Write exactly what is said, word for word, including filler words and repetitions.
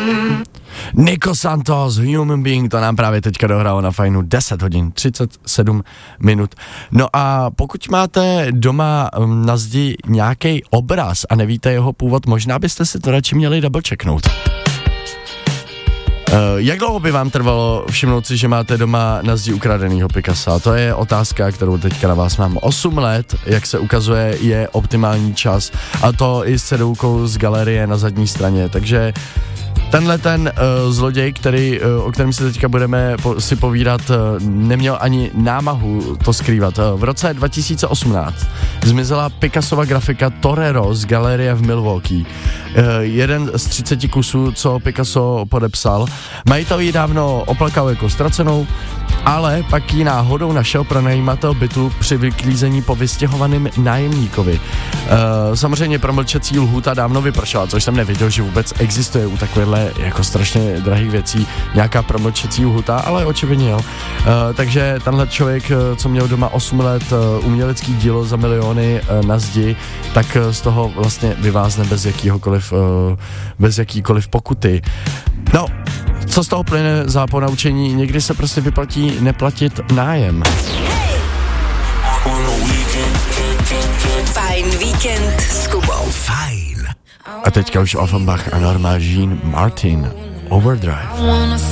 Nico Santos, Human Being, to nám právě teďka dohrálo na Fajnu deset hodin, třicet sedm minut. No a pokud máte doma na zdi nějaký obraz a nevíte jeho původ, možná byste si to radši měli double checknout. Uh, jak dlouho by vám trvalo všimnout si, že máte doma na zdi ukradenýho Picassa? To je otázka, kterou teďka na vás mám. osm let, jak se ukazuje, je optimální čas, a to i s cedulkou z galerie na zadní straně, takže tenhle ten uh, zloděj, který, uh, o kterém se teďka budeme po, si povídat, uh, neměl ani námahu to skrývat. Uh, v roce dva tisíce osmnáct zmizela Picassova grafika Torero z galerie v Milwaukee. Uh, jeden z třiceti kusů, co Picasso podepsal. Majitel ji dávno oplakal jako ztracenou, ale pak ji náhodou našel pronajímatel bytu při vyklízení po vystěhovaném nájemníkovi. Uh, samozřejmě promlčecí lhůta dávno vypršela, což jsem nevěděl, že vůbec existuje u takovéhle jako strašně drahých věcí nějaká promlčecí lhůta, ale očividně jo. Uh, takže tenhle člověk, co měl doma osm let uh, umělecký dílo za miliony uh, na zdi, tak uh, z toho vlastně vyvázne bez jakýhokoliv, uh, bez jakýkoliv pokuty. No, co z toho plyne za ponaučení? Někdy se prostě vyplatí neplatit nájem. Fajn víkend s Kubou. Fajn. A teďka už Offenbach a Norma Jean Martin. Overdrive.